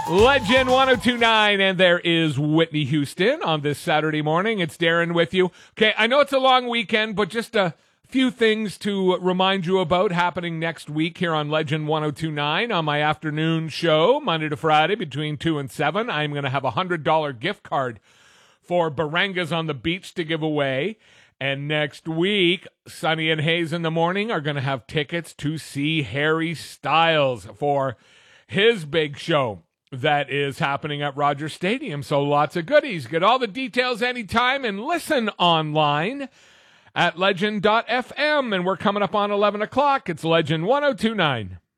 Legend 1029, and there is Whitney Houston on this Saturday morning. It's Darren with you. Okay, I know it's a long weekend, but just a few things to remind you about happening next week here on Legend 1029 on my afternoon show, Monday to Friday between 2 and 7. I'm going to have a $100 gift card for Barangas on the Beach to give away. And next week, Sunny and Hayes in the morning are going to have tickets to see Harry Styles for his big show that is happening at Rogers Stadium. So lots of goodies. Get all the details anytime and listen online at legend.fm. And we're coming up on 11 o'clock. It's Legend 1029.